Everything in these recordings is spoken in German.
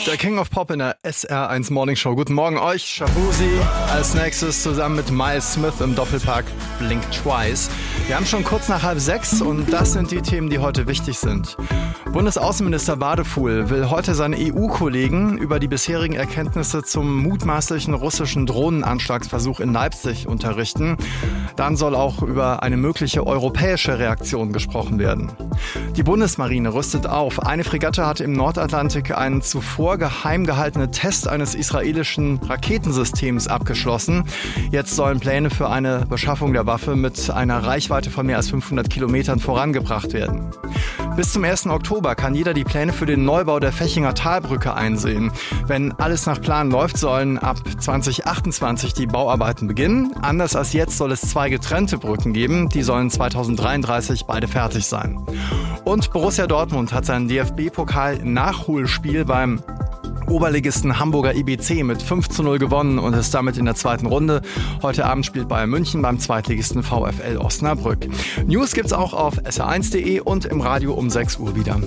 Der King of Pop in der SR1 Morning Show. Guten Morgen euch, Shabuzi. Als nächstes zusammen mit Miles Smith im Doppelpack Blink Twice. Wir haben schon kurz nach 5:30 und das sind die Themen, die heute wichtig sind. Bundesaußenminister Badefuhl will heute seine EU-Kollegen über die bisherigen Erkenntnisse zum mutmaßlichen russischen Drohnenanschlagsversuch in Leipzig unterrichten. Dann soll auch über eine mögliche europäische Reaktion gesprochen werden. Die Bundesmarine rüstet auf. Eine Fregatte hat im Nordatlantik einen zuvor geheim gehaltenen Test eines israelischen Raketensystems abgeschlossen. Jetzt sollen Pläne für eine Beschaffung der Waffe mit einer Reichweite von mehr als 500 Kilometern vorangebracht werden. Bis zum 1. Oktober kann jeder die Pläne für den Neubau der Fechinger Talbrücke einsehen. Wenn alles nach Plan läuft, sollen ab 2028 die Bauarbeiten beginnen. Anders als jetzt soll es 2 getrennte Brücken geben. Die sollen 2033 beide fertig sein. Und Borussia Dortmund hat sein DFB-Pokal-Nachholspiel beim Oberligisten Hamburger IBC mit 5:0 gewonnen und ist damit in der zweiten Runde. Heute Abend spielt Bayern München beim Zweitligisten VfL Osnabrück. News gibt's auch auf sr1.de und im Radio um 6 Uhr wieder.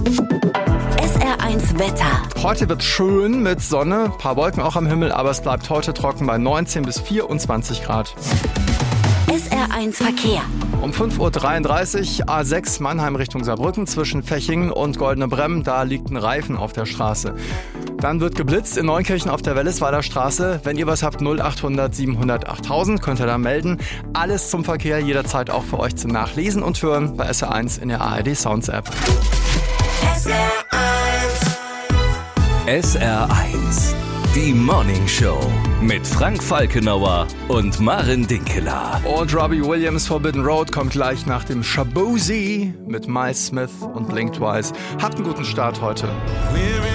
SR1 Wetter. Heute wird schön mit Sonne, ein paar Wolken auch am Himmel, aber es bleibt heute trocken bei 19 bis 24 Grad. SR1 Verkehr. Um 5:33 Uhr A6 Mannheim Richtung Saarbrücken zwischen Fechingen und Goldene Bremm. Da liegt ein Reifen auf der Straße. Dann wird geblitzt in Neunkirchen auf der Wellesweiler Straße. Wenn ihr was habt, 0800 700 8000 könnt ihr da melden. Alles zum Verkehr jederzeit auch für euch zum Nachlesen und Hören bei SR1 in der ARD Sounds App. SR1, die Morning Show mit Frank Falkenauer und Maren Dinkeler. Und Robbie Williams Forbidden Road kommt gleich nach dem Shabuzi mit Miles Smith und Blink Twice. Habt einen guten Start heute.